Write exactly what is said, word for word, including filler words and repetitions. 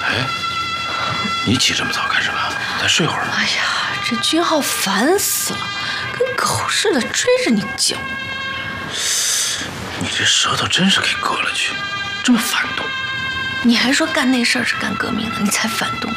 哎，你起这么早干什么？再睡会儿。 哎呀，这君浩烦死了，跟狗似的追着你叫。 你这舌头真是给割了去，这么反动。 你还说干那事儿是干革命的，你才反动。